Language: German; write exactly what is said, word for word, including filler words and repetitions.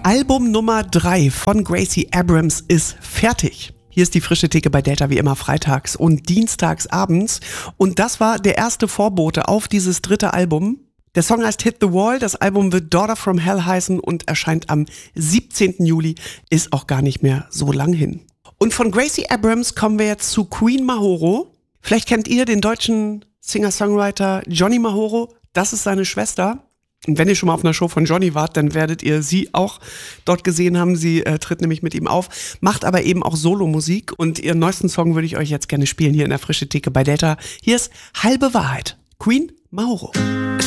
Album Nummer drei von Gracie Abrams ist fertig. Hier ist die frische Theke bei Delta wie immer freitags und dienstags abends. Und das war der erste Vorbote auf dieses dritte Album. Der Song heißt Hit the Wall, das Album wird Daughter from Hell heißen und erscheint am siebzehnten Juli, ist auch gar nicht mehr so lang hin. Und von Gracie Abrams kommen wir jetzt zu Queen Mahoro. Vielleicht kennt ihr den deutschen Singer-Songwriter Johnny Mahoro, das ist seine Schwester. Und wenn ihr schon mal auf einer Show von Johnny wart, dann werdet ihr sie auch dort gesehen haben. Sie äh, tritt nämlich mit ihm auf, macht aber eben auch Solomusik. Und ihren neuesten Song würde ich euch jetzt gerne spielen hier in der frische Theke bei Delta. Hier ist Halbe Wahrheit, Queen Mahoro.